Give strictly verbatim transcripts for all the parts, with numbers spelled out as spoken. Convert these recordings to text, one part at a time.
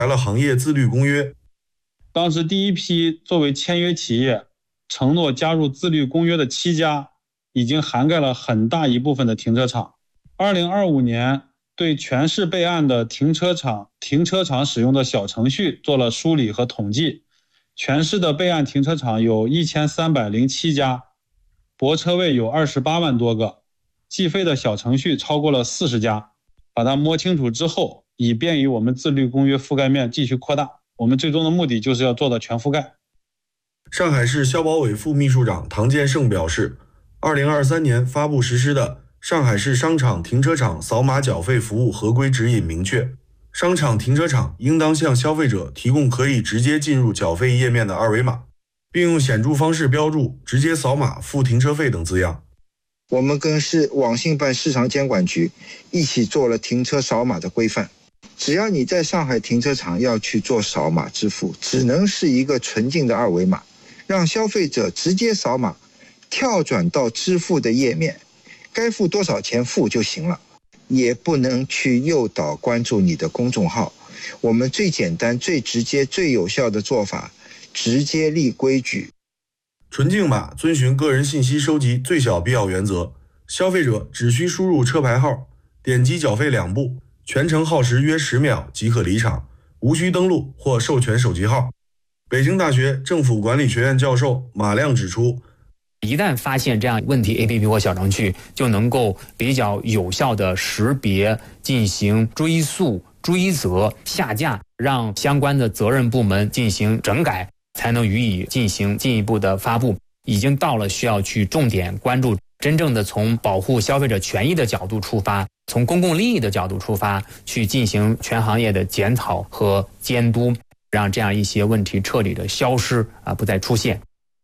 来了行业自律公约。 当时第一批作为签约企业承诺加入自律公约的七家，已经涵盖了很大一部分的停车场。二零二五年对全市备案的停车场停车场使用的小程序做了梳理和统计，全市的备案停车场有一千三百零七家，泊车位有二十八万多个，计费的小程序超过了四十家。把它摸清楚之后，以便于我们自律公约覆盖面继续扩大。我们最终的目的就是要做到全覆盖。 上海市消保委副秘书长唐建胜表示，二零二三年发布实施的上海市商场停车场扫码缴费服务合规指引明确，商场停车场应当向消费者提供可以直接进入缴费页面的二维码，并用显著方式标注直接扫码付停车费等字样。 我们跟市网信办市场监管局一起做了停车扫码的规范，只要你在上海停车场要去做扫码支付，只能是一个纯净的二维码，让消费者直接扫码跳转到支付的页面，该付多少钱付就行了，也不能去诱导关注你的公众号。我们最简单最直接最有效的做法，直接立规矩。 纯净码遵循个人信息收集最小必要原则，消费者只需输入车牌号，点击缴费两步，全程耗时约十秒即可离场，无需登录或授权手机号。北京大学政府管理学院教授马亮指出， 一旦发现这样问题 A P P 或小程序，就能够比较有效的识别，进行追溯、追责、下架，让相关的责任部门进行整改，才能予以进行进一步的发布。已经到了需要去重点关注，真正的从保护消费者权益的角度出发，从公共利益的角度出发，去进行全行业的检讨和监督，让这样一些问题彻底的消失啊，不再出现。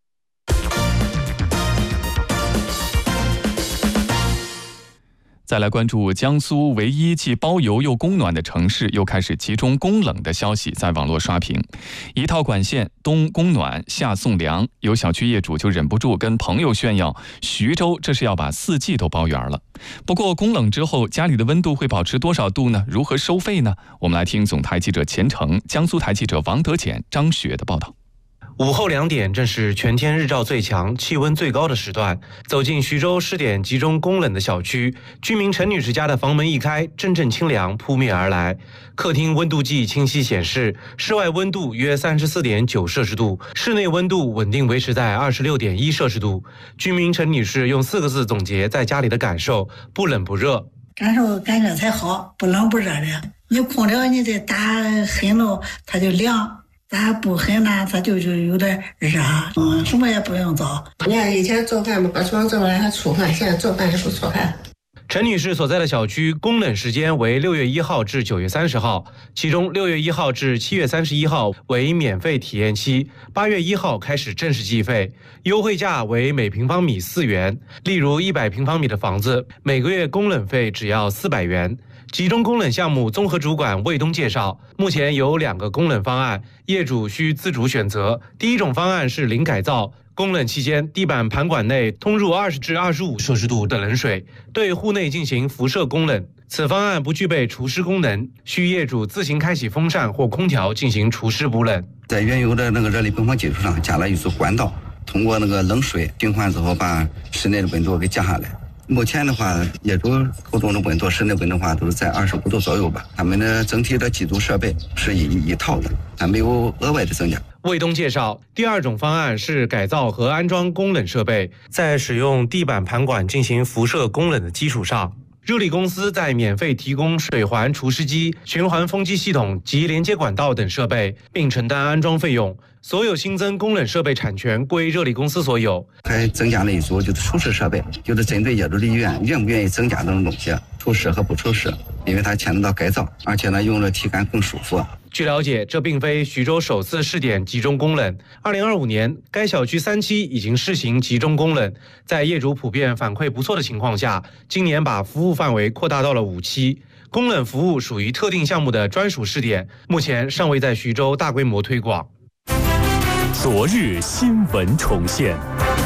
再来关注江苏唯一既包邮又供暖的城市又开始集中供冷的消息在网络刷屏。一套管线冬供暖夏送凉，有小区业主就忍不住跟朋友炫耀，徐州这是要把四季都包圆了。不过供冷之后家里的温度会保持多少度呢？如何收费呢？我们来听总台记者钱成、江苏台记者王德简、张雪的报道。 午后两点正是全天日照最强、气温最高的时段。走进徐州试点集中供冷的小区，居民陈女士家的房门一开，阵阵清凉扑面而来。客厅温度计清晰显示，室外温度约 三十四点九 摄氏度，室内温度稳定维持在 二十六点一 摄氏度。居民陈女士用四个字总结在家里的感受：不冷不热。 感受感觉才好，不冷不热的。你空调你得打狠了，它就凉。咱不狠呢，它就就有点热，嗯，什么也不用做。 你看以前做饭嘛，把床做完还出汗，现在做饭也不出汗。 陈女士所在的小区供冷时间为六月一号至九月三十号，其中六月一号至七月三十一号为免费体验期，八月一号开始正式计费，优惠价为每平方米四元。例如一百平方米的房子，每个月供冷费只要四百元。集中供冷项目综合主管魏东介绍，目前有两个供冷方案，业主需自主选择。第一种方案是零改造，供冷期间地板盘管内通入二十至二十五摄氏度的冷水，对户内进行辐射供冷。此方案不具备除湿功能，需业主自行开启风扇或空调进行除湿补冷。 在原有的那个热力泵房基础上加了一组管道，通过那个冷水循环之后，把室内的温度给降下来。目前的话，业主口中的温度、室内温度的话都是在二十五度左右吧。他们的整体的机组设备是一一套的，还没有额外的增加。 魏东介绍，第二种方案是改造和安装供冷设备，在使用地板盘管进行辐射供冷的基础上，热力公司在免费提供水环除湿机、循环风机系统及连接管道等设备，并承担安装费用。所有新增供冷设备产权归热力公司所有。 还增加了一组就是除湿设备，就是针对业主的意愿，愿不愿意增加这种东西，除湿和不除湿，因为它牵扯到改造，而且呢用了体感更舒服。 据了解，这并非徐州首次试点集中供冷。二零二五年，该小区三期已经试行集中供冷，在业主普遍反馈不错的情况下，今年把服务范围扩大到了五期。供冷服务属于特定项目的专属试点，目前尚未在徐州大规模推广。 昨日新闻重现，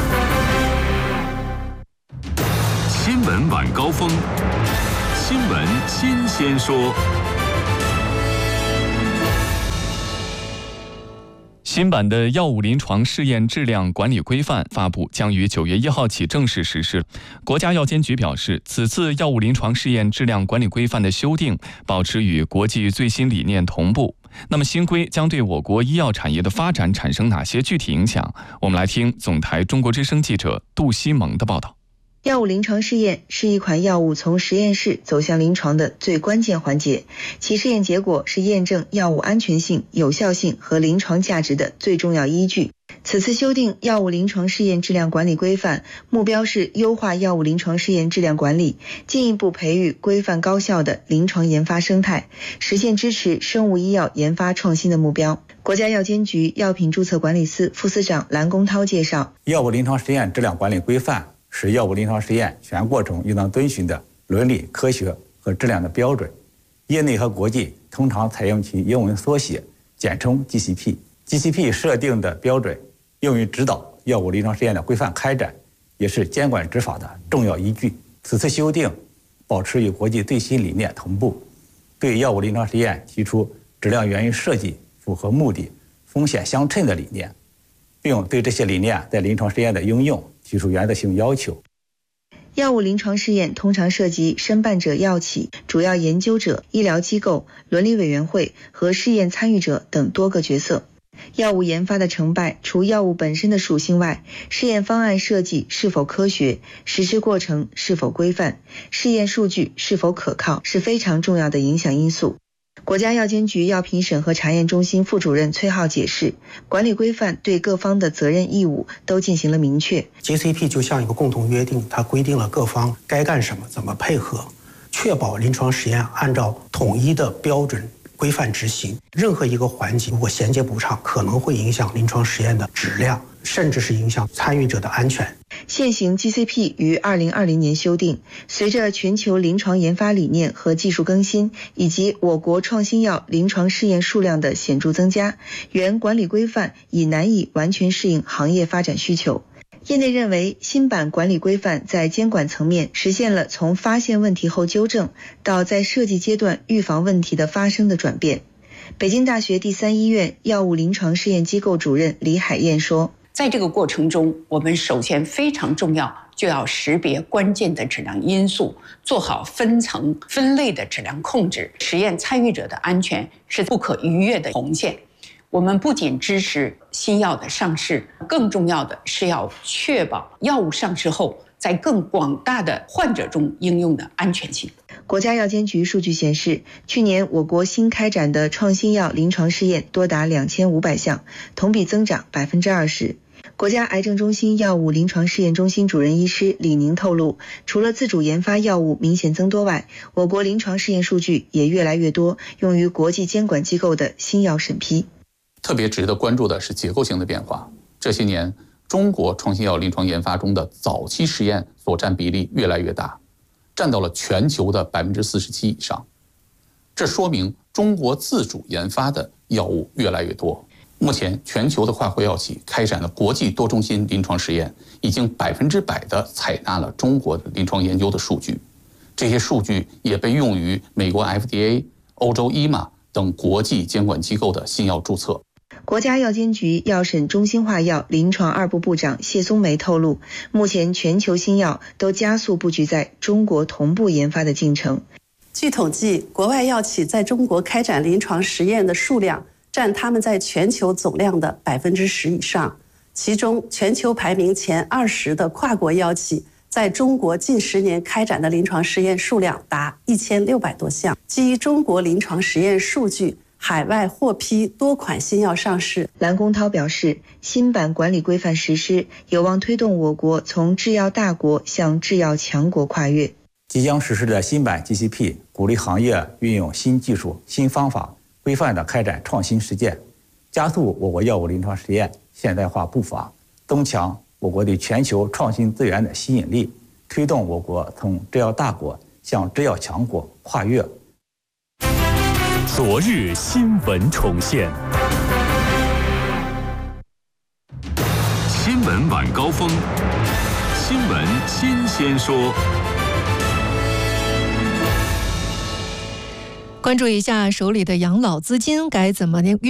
新闻晚高峰，新闻新鲜说。 新版的药物临床试验质量管理规范发布，将于九月一号起正式实施。国家药监局表示，此次药物临床试验质量管理规范的修订保持与国际最新理念同步。那么新规将对我国医药产业的发展产生哪些具体影响？我们来听总台中国之声记者杜西蒙的报道。 药物临床试验是一款药物从实验室走向临床的最关键环节，其试验结果是验证药物安全性、有效性和临床价值的最重要依据。此次修订药物临床试验质量管理规范，目标是优化药物临床试验质量管理，进一步培育规范高效的临床研发生态，实现支持生物医药研发创新的目标。国家药监局药品注册管理司副司长蓝公涛介绍， 药物临床实验质量管理规范是药物临床实验全过程应当遵循的伦理、科学和质量的标准，业内和国际通常采用其英文缩写，简称 G C P。G C P 设定的标准用于指导药物临床实验的规范开展，也是监管执法的重要依据。此次修订保持与国际最新理念同步，对药物临床实验提出质量源于设计、符合目的、风险相称的理念，并对这些理念在临床实验的应用提出原则性要求。 药物临床试验通常涉及申办者药企、主要研究者、医疗机构、伦理委员会和试验参与者等多个角色。药物研发的成败，除药物本身的属性外，试验方案设计是否科学，实施过程是否规范，试验数据是否可靠，是非常重要的影响因素。国家药监局药品审核查验中心副主任崔浩解释，管理规范对各方的责任义务都进行了明确。 G C P 就像一个共同约定，它规定了各方该干什么，怎么配合，确保临床实验按照统一的标准规范执行。任何一个环节如果衔接不畅，可能会影响临床实验的质量，甚至是影响参与者的安全。 现行 G C P 于二零二零年修订，随着全球临床研发理念和技术更新，以及我国创新药临床试验数量的显著增加，原管理规范已难以完全适应行业发展需求。业内认为，新版管理规范在监管层面实现了从发现问题后纠正到在设计阶段预防问题的发生的转变。北京大学第三医院药物临床试验机构主任李海燕说， 在这个过程中，我们首先非常重要，就要识别关键的质量因素，做好分层分类的质量控制。实验参与者的安全是不可逾越的红线。我们不仅支持新药的上市，更重要的是要确保药物上市后在更广大的患者中应用的安全性。 国家药监局数据显示，去年我国新开展的创新药临床试验多达两千五百项，同比增长百分之二十。国家癌症中心药物临床试验中心主任医师李宁透露，除了自主研发药物明显增多外，我国临床试验数据也越来越多，用于国际监管机构的新药审批。 特别值得关注的是结构性的变化。这些年，中国创新药临床研发中的早期实验所占比例越来越大，占到了全球的百分之四十七以上。这说明中国自主研发的药物越来越多。目前，全球的跨国药企开展的国际多中心临床实验，已经百分之百的采纳了中国的临床研究的数据。这些数据也被用于美国 F D A、欧洲 E M A 等国际监管机构的新药注册。 国家药监局药审中心化药临床二部部长谢松梅透露，目前全球新药都加速布局在中国同步研发的进程。 据统计，国外药企在中国开展临床实验的数量占他们在全球总量的百分之十以上，其中全球排名前二十的跨国药企在中国近十年开展的临床实验数量达一千六百多项。基于中国临床实验数据，海外获批多款新药上市。 蓝公涛表示，新版管理规范实施有望推动我国从制药大国向制药强国跨越。 即将实施的新版 G C P 鼓励行业运用新技术、新方法，规范地开展创新实践，加速我国药物临床实验现代化步伐，增强我国对全球创新资源的吸引力，推动我国从制药大国向制药强国跨越。 昨日新闻重现， 新闻晚高峰，新闻新鲜说。 关注一下手里的养老资金该怎么运